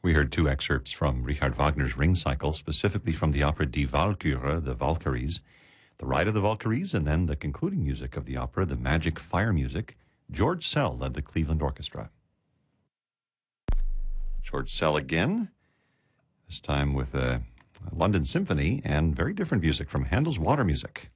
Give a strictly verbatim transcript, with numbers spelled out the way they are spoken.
We heard two excerpts from Richard Wagner's Ring Cycle, specifically from the opera Die Walküre, the Valkyries, The Ride of the Valkyries, and then the concluding music of the opera, the Magic Fire Music. George Szell led the Cleveland Orchestra. George Szell again, this time with a London Symphony and very different music from Handel's Water Music.